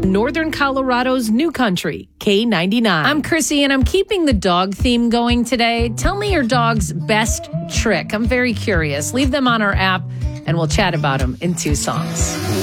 Northern Colorado's new country, K99. I'm Chrissy, and I'm keeping the dog theme going today. Tell me your dog's best trick. I'm very curious. Leave them on our app, and we'll chat about them in 2 songs.